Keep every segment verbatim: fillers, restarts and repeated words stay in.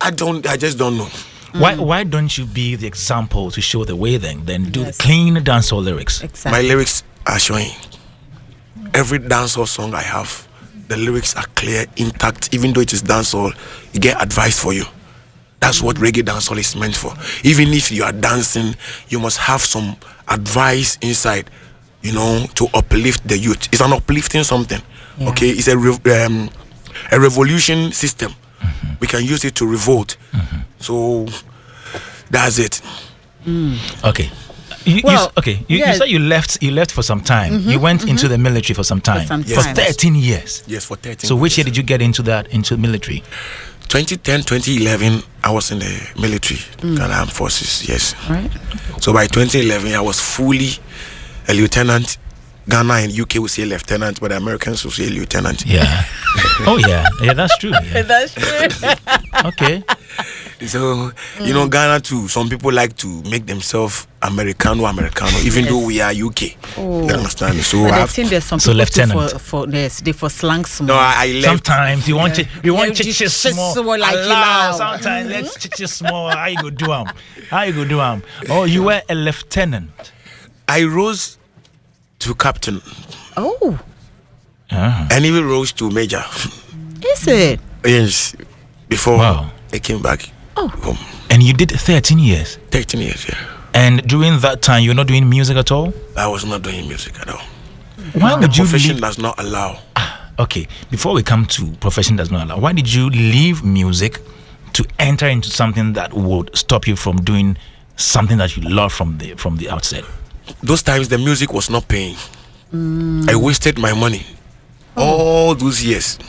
I don't. I just don't know. Why why don't you be the example to show the way then? Then do Yes. clean dancehall lyrics. Exactly. My lyrics are showing. Every dancehall song I have, the lyrics are clear, intact. Even though it is dancehall, you get advice for you. That's what reggae dancehall is meant for. Even if you are dancing, you must have some advice inside, you know, to uplift the youth. It's an uplifting something. Yeah. Okay, it's a re- um, a revolution system. Mm-hmm. We can use it to revolt. Mm-hmm. So that's it. Okay. You, Well, you, okay. You, yeah. you said you left. You left for some time. Mm-hmm, you went mm-hmm. into the military for some time. some Yes. time. thirteen years. Yes, for thirteen So which year years. did you get into that into military? twenty ten, twenty eleven, I was in the military, Ghana Armed Forces, yes. Right. So by twenty eleven, I was fully a lieutenant. Ghana and U K will say lieutenant, but the Americans will say lieutenant. Yeah. Oh yeah. Yeah, that's true. Yeah. That's true. Okay. So, you know, Ghana too, some people like to make themselves Americano, Americano, even Yes. though we are U K. Oh. You understand? So, But I I have, think there's some So people too lieutenant. for for yes, they for slang small. no, I, I left. Sometimes you want Yeah. to, you want Yeah, to just- chit just small. so like you Allow. know. Sometimes let's chit small. How you go do am? How you go do am? Oh, you were a lieutenant. I rose to captain Oh, Uh-huh. and even rose to major. is it? Yes, before Wow. I came back Oh. home. And you did thirteen years. thirteen years, yeah. And during that time, you're not doing music at all. I was not doing music at all. Why The would you profession leave? does not allow. Okay, before we come to profession does not allow, why did you leave music to enter into something that would stop you from doing something that you love from the from the outset? Those times the music was not paying. I wasted my money all those years.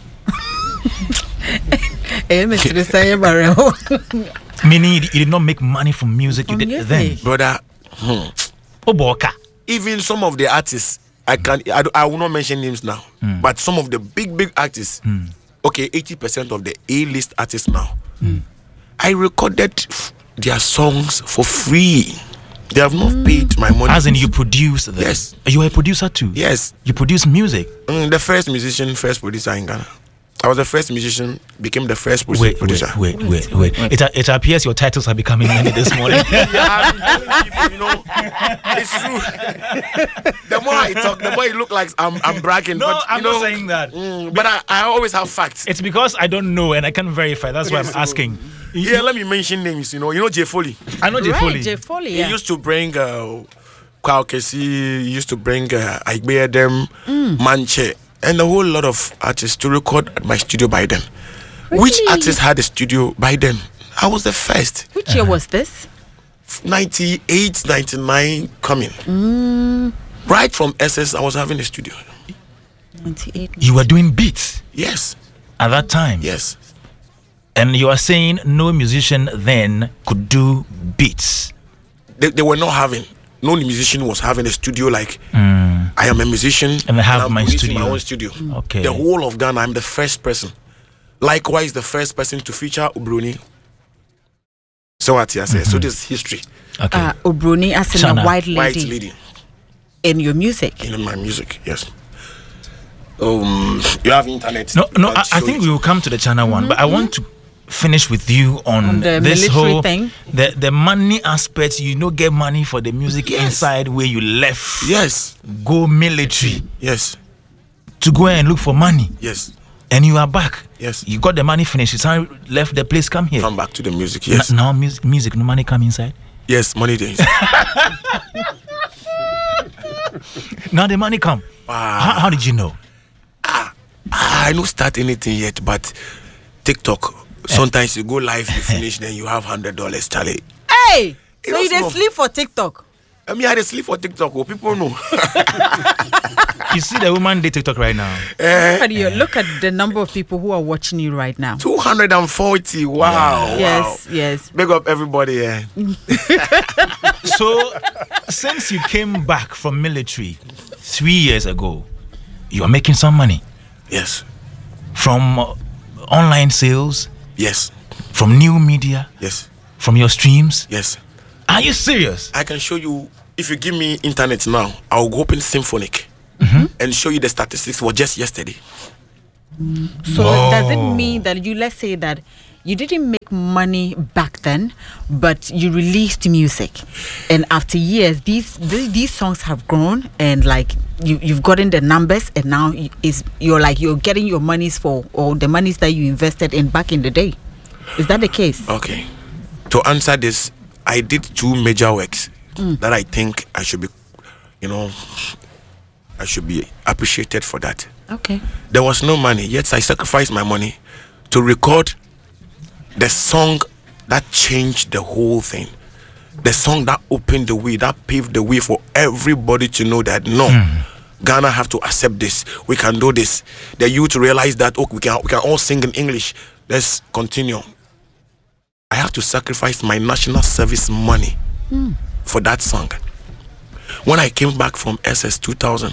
Eh, Mister Sayabare. Meaning you, you did not make money from music you From did music. then. Brother, hmm, Oh, boka. even some of the artists, I can I, do- I will not mention names now, but some of the big big artists, okay, eighty percent of the A-list artists now, I recorded f- their songs for free. They have not paid my money. As in you produce them. Yes. You were a producer too. Yes, You produce music. Mm, the first musician, first producer in Ghana. I was the first musician, became the first produ- Wait, producer. wait, wait, wait, wait. It, it appears your titles are becoming many this morning. Yeah, I'm telling people, you know, it's true. The more I talk, the more it look like I'm, I'm bragging. No, but, you I'm know, not saying that. mm, but I, I always have facts. It's because I don't know and I can't verify. That's why I'm So, asking. Yeah, let me mention names. You know, you know Jay Foley. I know Jay Right, Foley. Jay Foley. He Yeah. used to bring uh, Kwao Kesi. He used to bring uh, Aigbe them, Manche, and a whole lot of artists to record at my studio by then. Which Really? artist had a studio by then? I was the first. Which year was this? ninety-eight, ninety-nine coming. Right from S S, I was having a studio. ninety-eight. You were doing beats Yes, at that time. yes. And you are saying no musician then could do beats. They, they were not having. No musician was having a studio like I am a musician And I have I'm my producing studio. my own studio. Okay. The whole of Ghana, I'm the first person. Likewise, the first person to feature Ubruni. So what I say. So this is history. Okay. Uh, Obroni as in Shana. a white White lady lady in your music. in my music. Yes. Um, you have internet. no, you no, can I, I show think it. we will come to the channel one, but I want to finish with you on, On the this military whole thing. the the money aspect. You know, get money for the music Yes. inside where you left. Yes, Go military yes, to go and look for money, yes. and you are back. Yes. You got the money finished. You time left the place. Come here. Come back to the music. N- Yes, now music, music, no money come inside. yes. Money days. Now the money come. Wow. How, how did you know? I don't start anything yet, but TikTok. Sometimes you go live, you finish, then you have hundred dollars, Charlie. Hey! It So you was dey rough. sleep for TikTok? I mean, I had sleep for TikTok. Oh, people know. You see the woman they TikTok right now. Look at you. Look at the number of people who are watching you right now. Two hundred and forty. Wow. Yes, Wow. yes. Big up everybody. Yeah. So, since you came back from military three years ago, you are making some money Yes. from uh, online sales, Yes. from new media, Yes. from your streams. Yes. Are you serious? I can show you. If you give me internet now, I'll go open Symphonic and show you the statistics for just yesterday. So Oh. does it mean that you, let's say that you didn't make money back then, but you released music, and after years, these these, these songs have grown, and like you you've gotten the numbers, and now you- is you're like you're getting your monies for or the monies that you invested in back in the day. Is that the case? Okay. To answer this, I did two major works that I think I should be, you know, I should be appreciated for that. Okay. There was no money, yet I sacrificed my money to record the song that changed the whole thing. The song that opened the way, that paved the way for everybody to know that no, Ghana have to accept this. We can do this. The youth realize that oh, we can we can all sing in English. Let's continue. I have to sacrifice my national service money for that song. When I came back from S S two thousand,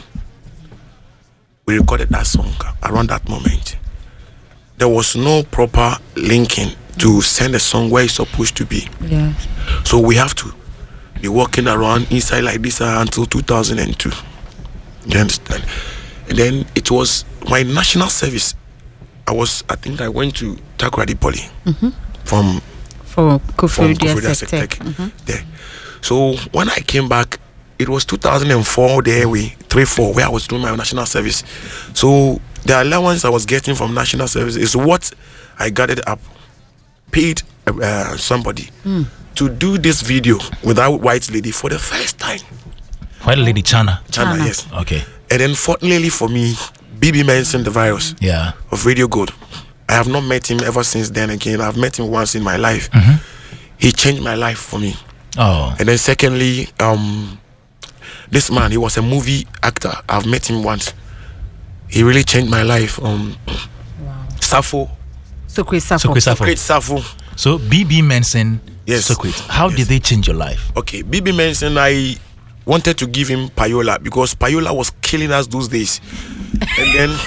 we recorded that song around that moment. There was no proper linking to send a song where it's supposed to be. Yes. So we have to be walking around inside like this uh, until two thousand two. You understand? And then it was my national service. I was, I think I went to Takoradi Poly from For from Koforidua Koforidua Sectec. Sectec there. So when I came back, it was two thousand four there we three four where I was doing my national service. So the allowance I was getting from national service is what I gathered up, paid uh, somebody to do this video with that white lady for the first time. White lady Chana. China, China. yes. Okay. And then fortunately for me, B B mentioned the virus Yeah. of Radio Gold. I have not met him ever since then again. I've met him once in my life. He changed my life for me. Oh. And then secondly, um, this man, he was a movie actor. I've met him once. He really changed my life. Um, Safo, Sokwe Safo. Sokwe Safo. great Safo. So B B Menson. Yes. Sokwe. How Yes. did they change your life? Okay, B B mentioned I wanted to give him payola because payola was killing us those days. And then,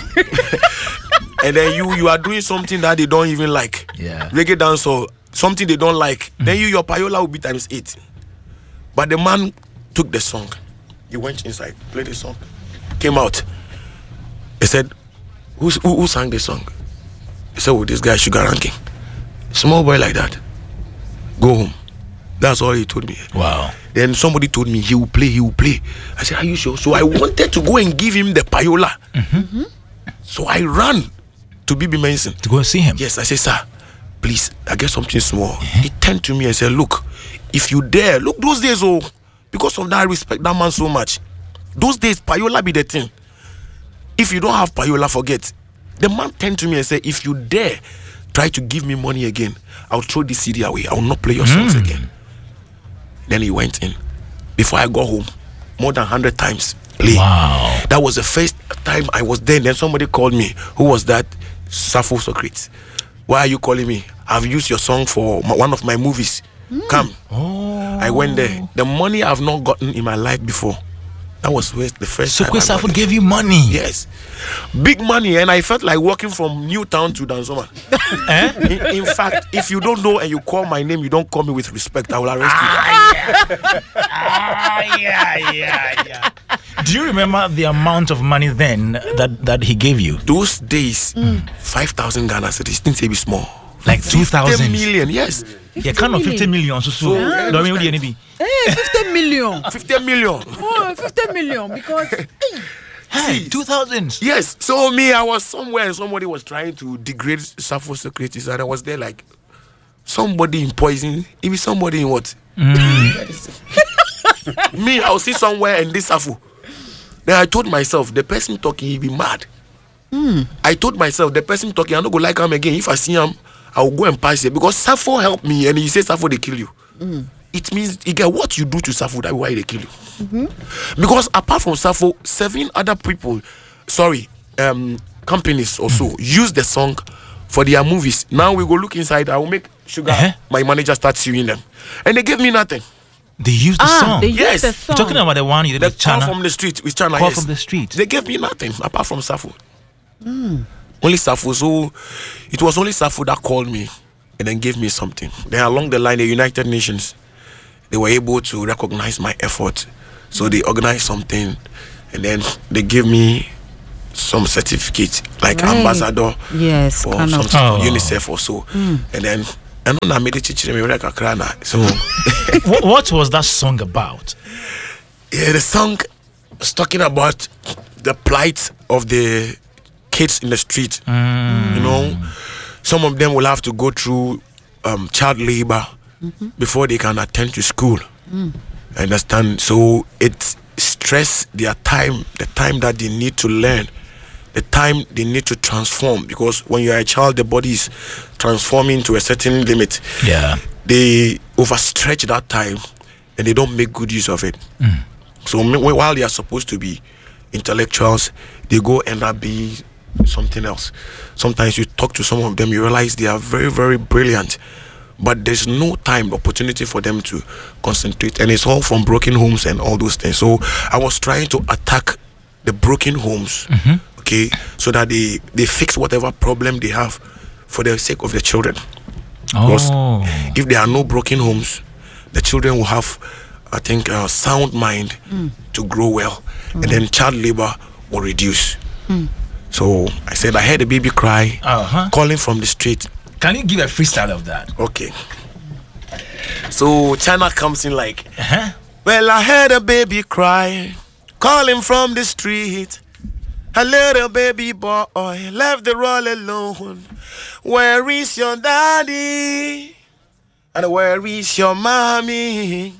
and then you you are doing something that they don't even like. Yeah. Reggae dance or something they don't like. Then you your payola will be times eight. But the man took the song. He went inside, played the song, came out. He said, Who's, who, who sang the song? He said, oh, this guy Sugar Ranking. Small boy like that. Go home. That's all he told me. Wow. Then somebody told me he will play, he will play. I said, are you sure? So I wanted to go and give him the payola. So I ran to B B Manson. To go and see him. Yes, I said, sir, please, I get something small. He turned to me and said, look, if you dare, look, those days, oh, because of that, I respect that man so much. Those days, payola be the thing. If you don't have payola, forget. The man turned to me and said, if you dare try to give me money again, I'll throw this C D away. I will not play your songs again. Then he went in. Before I got home, more than one hundred times. Lee. Wow. That was the first time I was there. Then somebody called me. Who was that? Safo Socrates. Why are you calling me? I've used your song for my, one of my movies. Come. I went there. The money I've not gotten in my life before. That was where the first Sokwe time I got Safo it. gave you money. Yes. Big money, and I felt like walking from Newtown to Danzoma. Eh? in, in fact, if you don't know and you call my name, you don't call me with respect, I will arrest Ah, yeah, yeah, yeah. Do you remember the amount of money then that, that he gave you? you. Those days, five thousand Ghana cedis, didn't say be small. Like two ten thousand. million, yes. Yeah, kind of fifty million. So, so, Yeah. don't mean what do you need? Hey, fifty million. fifty million. Oh, fifty million because Hey, two thousands. Yes. So me, I was somewhere and somebody was trying to degrade Safo Socrates, and I was there like somebody in poison. If it's somebody in what? Me, I'll see somewhere and this Safo. Then I told myself, the person talking, he be mad. I told myself, the person talking, I'm not gonna like him again. If I see him, I'll go and pass it because Safo helped me, and he says Safo they kill you. It means you get what you do to Safo, that's why they kill you. Because apart from Safo, seven other people, sorry, um, companies also use the song for their movies. Now we go look inside. I will make Sugar, Uh-huh. my manager, start suing them, and they gave me nothing. They used the ah, song. they Yes. used the You're song. talking about the one you did The with call Chana. from the street with China. Call yes. from the street. They gave me nothing apart from Safo. Only Safo. So it was only Safo that called me and then gave me something. Then along the line, the United Nations, they were able to recognize my effort. So they organized something, and then they gave me some certificate like Right. ambassador Yes, or kind of. something Oh. for UNICEF or so. And then I know na made it me like a crana. So what, what was that song about? yeah, the song is talking about the plight of the kids in the street. You know, some of them will have to go through um, child labor before they can attend to school. Understand? So it stress their time, the time that they need to learn, the time they need to transform. Because when you are a child, the body is transforming to a certain limit. Yeah. They overstretch that time and they don't make good use of it. So me- while they are supposed to be intellectuals, they go end up being something else. Sometimes you talk to some of them, you realize they are very, very brilliant, but there's no time, opportunity for them to concentrate, and it's all from broken homes and all those things. So I was trying to attack the broken homes, okay, so that they they fix whatever problem they have for the sake of the children. Because Oh. if there are no broken homes, the children will have, I think, a sound mind to grow well, and then child labor will reduce. So I said, I heard a baby cry, Uh-huh. calling from the street. Can you give a freestyle of that? Okay. So China comes in like, Uh-huh. well, I heard a baby cry, calling from the street. A little baby boy left the roll alone. Where is your daddy? And where is your mommy?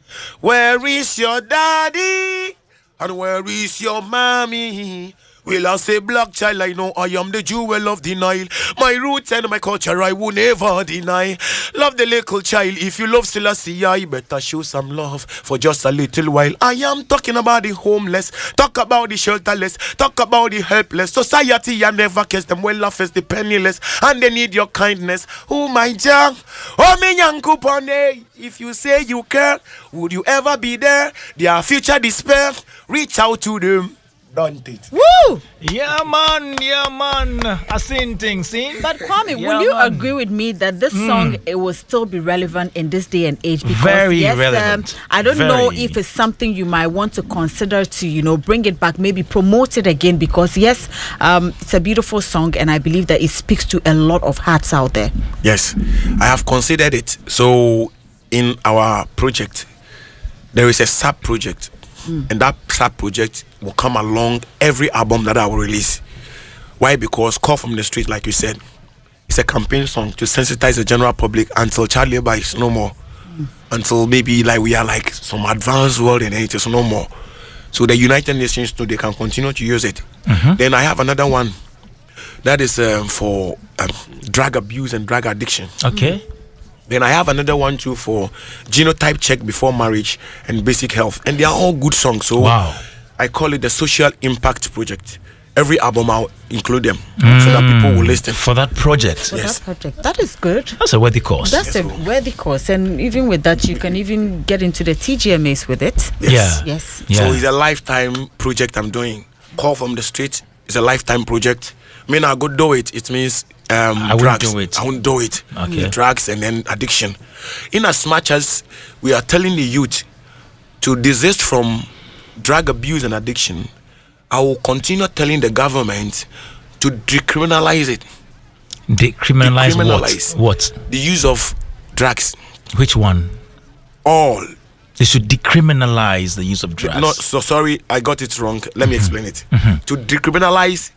Where is your daddy? And where is your mommy? Will I say black child, I know I am the jewel of the Nile. My roots and my culture I will never deny. Love the little child, if you love Selassie, I better show some love for just a little while. I am talking about the homeless, talk about the shelterless, talk about the helpless. Society I never kiss them well off as the penniless, and they need your kindness. Oh my jam, oh me young coupon. If you say you care, would you ever be there? Their future despair, reach out to them. Done it. Woo! Yeah, man. Yeah, man. I seen things, see? But Kwame, Yeah, will you man. agree with me that this song it will still be relevant in this day and age? Because Very yes, relevant. Um, I don't know Very. if it's something you might want to consider to, you know, bring it back, maybe promote it again. Because yes, um, it's a beautiful song, and I believe that it speaks to a lot of hearts out there. Yes, I have considered it. So in our project, there is a sub project, and that sub project will come along every album that I will release. Why? Because Call from the Street, like you said, it's a campaign song to sensitize the general public until child labor is no more, until maybe like we are like some advanced world and it is no more. So the United Nations too, they can continue to use it. Then I have another one that is um, for um, drug abuse and drug addiction. Okay. Then I have another one too for genotype check before marriage and basic health, and they are all good songs. So Wow. I call it the Social Impact Project. Every album I'll include them so that people will listen. For that project. For Yes. that project, that is good. That's a worthy cause. That's Yes, a so- worthy course, and even with that, you can even get into the T G M As with it. Yeah. Yes. Yeah. So it's a lifetime project I'm doing. Call from the Street is a lifetime project. I mean, I go do it. It means um, I won't drugs. do it. I won't do it. Okay. Drugs and then addiction. In as much as we are telling the youth to desist from drug abuse and addiction, I will continue telling the government to decriminalize it. Decriminalize Decriminalize. what? What? The use of drugs. Which one? All. They should decriminalize the use of drugs. No, so sorry, I got it wrong. Let me explain it. To decriminalize,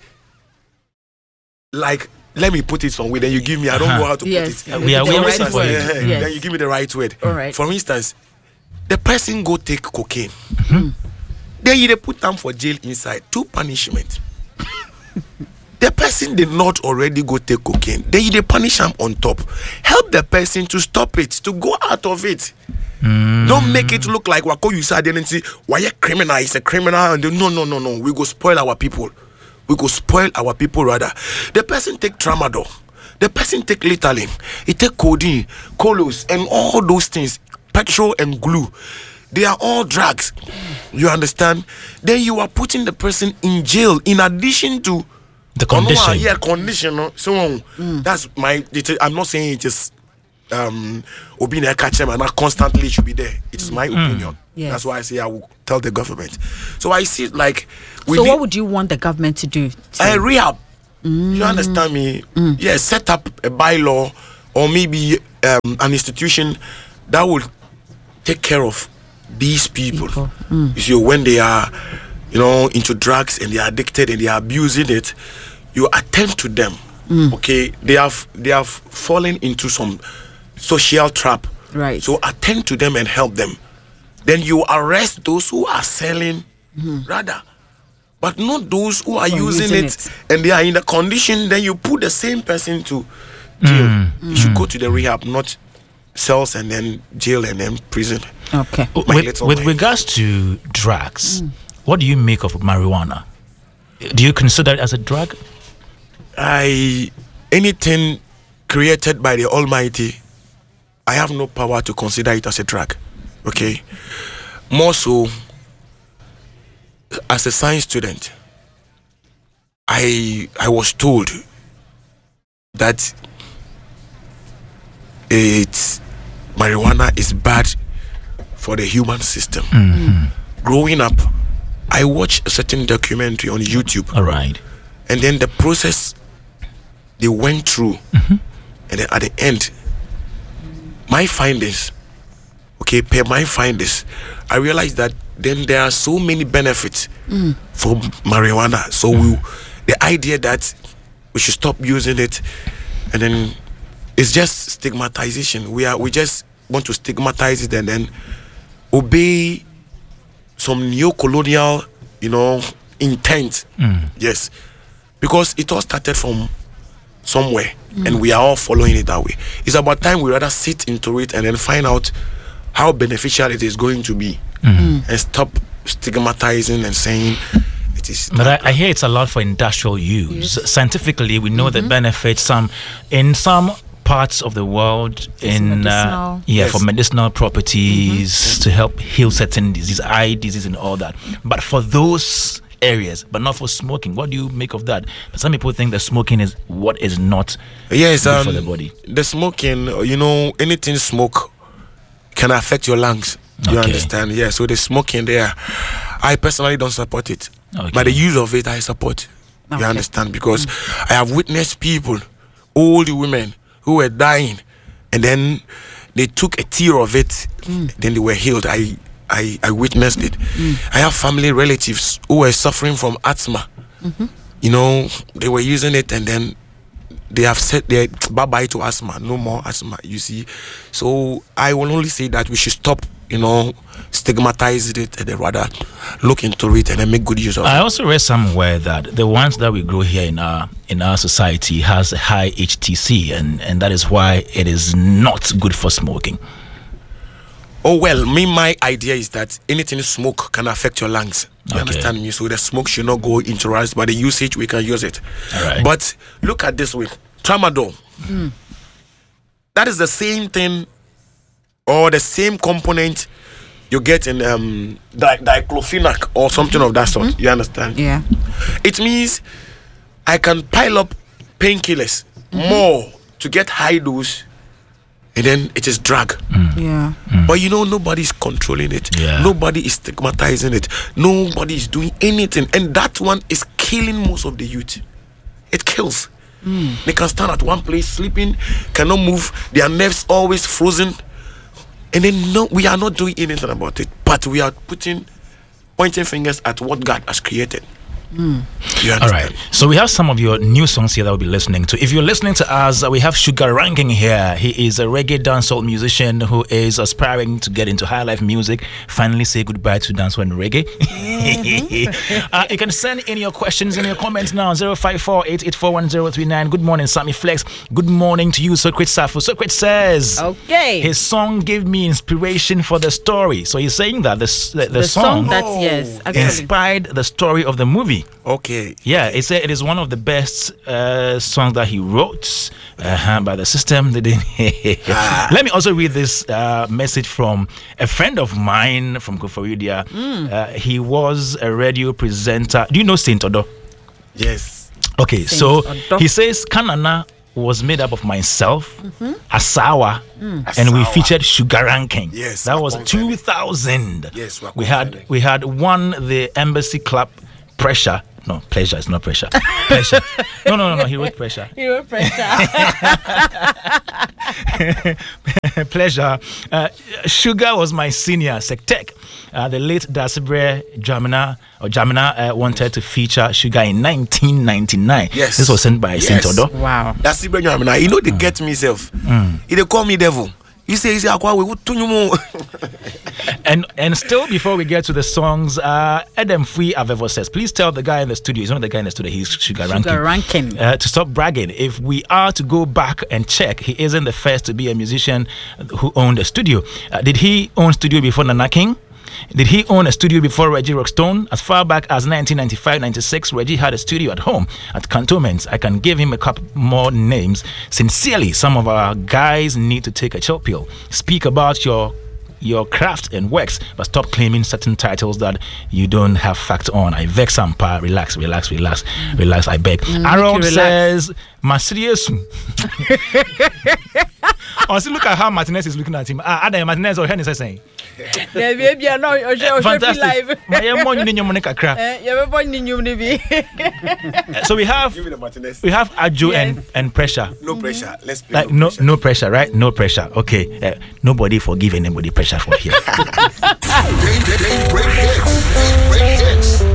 like, let me put it some way. Then you give me. I don't know how to Yes. put it. We are- we The are right waiting for word. you. Yeah, Yes. Then you give me the right word. All right. For instance, the person go take cocaine. Then you dey put them for jail inside. Two punishment. The person did not already go take cocaine. Then you dey punish them on top. Help the person to stop it, to go out of it. Don't make it look like Wako you said and say why a criminal is a criminal and then, no no no no we go spoil our people. We go spoil our people rather. The person take tramadol, the person take Ritalin, he take codeine, colos and all those things, petrol and glue. They are all drugs. You understand? Then you are putting the person in jail in addition to The condition. yeah, condition. no? So that's my. it is- I'm not saying it is um Obi na catch them and constantly should be there. It's my opinion. Yes. That's why I say I will tell the government. So I see it like we So need, what would you want the government to do? To uh, rehab. You understand me? Mm. Yeah, set up a bylaw or maybe um, an institution that will take care of these people. People. Mm. You see, when they are, you know, into drugs and they are addicted and they are abusing it, you attend to them. Mm. Okay, they have they have fallen into some social trap. Right. So attend to them and help them. Then you arrest those who are selling, rather, but not those who are Who are using, using it, it. and they are in the condition. Then you put the same person to jail. You should go to the rehab, not cells and then jail and then prison. Okay. My With, little with mind. regards to drugs, what do you make of marijuana? Do you consider it as a drug? I anything created by the Almighty, I have no power to consider it as a drug. Okay, more so as a science student, I I was told that it's marijuana is bad for the human system. Growing up, I watched a certain documentary on YouTube. All right. And then the process they went through, and then at the end, my findings, okay, per my findings, I realized that then there are so many benefits for marijuana. So we, the idea that we should stop using it, and then it's just stigmatization. We are we just want to stigmatize it and then obey some neo-colonial, you know, intent. Yes. Because it all started from somewhere and we are all following it that way. It's about time we rather sit into it and then find out how beneficial it is going to be and stop stigmatizing and saying it is. But I, I hear it's a lot for industrial use. Scientifically, we know the benefits. Some in some parts of the world, in uh, medicinal. yeah, Yes. for medicinal properties to help heal certain disease, eye disease, and all that. But for those areas, but not for smoking. What do you make of that? Some people think that smoking is what is not Yes, good um, for the body. the smoking, you know, anything smoke can affect your lungs. You Okay. understand? Yeah, so the smoking there, I personally don't support it. Okay. But the use of it, I support. You Okay. understand? Because I have witnessed people, old women, who were dying, and then they took a tear of it, then they were healed. I I, I witnessed it. I have family relatives who were suffering from asthma. You know, they were using it and then they have said they bye bye to asthma, no more asthma, you see. So I will only say that we should stop, you know, stigmatizing it and then rather look into it and then make good use of I it. also read somewhere that the ones that we grow here in our in our society has a high H T C, and and that is why it is not good for smoking. Oh well, me my idea is that anything smoke can affect your lungs. You Okay. understand me? So the smoke should not go into us, but the usage we can use it. All right. But look at this way, tramadol. That is the same thing, or the same component you get in um di- diclofenac or something of that sort. You understand? Yeah. It means I can pile up painkillers more to get high dose, and then it is drug. Yeah. But you know, nobody's controlling it. Yeah. Nobody is stigmatizing it. Nobody is doing anything. And that one is killing most of the youth. It kills. They can stand at one place sleeping, cannot move, their nerves always frozen. And then no, we are not doing anything about it. But we are putting pointing fingers at what God has created. You understand? All right. So we have some of your new songs here that we'll be listening to. If you're listening to us, uh, we have Sugar Ranking here. He is a reggae dancehall musician who is aspiring to get into high life music. Finally, say goodbye to dancehall and reggae. uh, you can send in your questions and your comments now. zero five four, eight eight four, one zero three nine. Good morning, Sammy Flex. Good morning to you, Socrates Safu. Socrates says, Okay. his song gave me inspiration for the story. So he's saying that this, the, the, the song, song, that's yes. Actually. inspired the story of the movie. Okay. Yeah, it's a, it is one of the best uh, songs that he wrote uh, by the system. They didn't- Let me also read this uh, message from a friend of mine from Koforidia. Uh, he was a radio presenter. Do you know Saint Odo? Yes. Okay, Saint so Odo. he says Kanana was made up of myself, mm-hmm. Asawa, mm. and Asawa. we featured Sugar Ranking. Yes, that was two thousand. Yes, we had we had won the Embassy Club Pressure. No, pleasure. It's not pressure. Pleasure. No, no, no, no. He wrote pressure. He wrote pressure. Pleasure. Uh, Sugar was my senior, Sectec. Uh, the late Dasibre Jamina or Jamina uh, wanted to feature Sugar in nineteen ninety-nine. Yes. This was sent by yes. Saint Odo. Wow. Dasibre Jamina. You know they mm. get me self. Mm. They call me devil. He says, and and still before we get to the songs, uh, Adam Fui Avevo says, please tell the guy in the studio, he's not the guy in the studio, he's Sugar, Sugar Ranking, Ranking. Uh, to stop bragging. If we are to go back and check, he isn't the first to be a musician who owned a studio. Uh, did he own studio before Nana King? Did he own a studio before Reggie Rockstone? As far back as nineteen ninety-five ninety-six, Reggie had a studio at home at Cantonments. I can give him a couple more names. Sincerely, some of our guys need to take a chill pill. Speak about your your craft and works, but stop claiming certain titles that you don't have fact on. I vex some pa. Relax, relax, relax, relax. I beg. Mm, Aaron says, Masriesu. Also, look at how Martinez is looking at him. Ah, Adam Martinez or Henry is saying. Maybe I know. Fantastic. So we have we have Ajo yes. and and pressure. No pressure. Let's play. Like no pressure. no pressure, right? No pressure. Okay. Uh, nobody forgive anybody pressure for here. Break hits. Break hits.